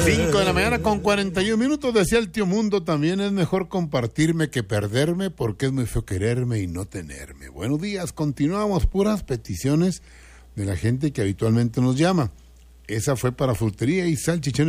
5 de la mañana con 41 minutos, decía el tío Mundo, también es mejor compartirme que perderme, porque es muy feo quererme y no tenerme. Buenos días, continuamos, puras peticiones de la gente que habitualmente nos llama. Esa fue para Frutería y Salchichón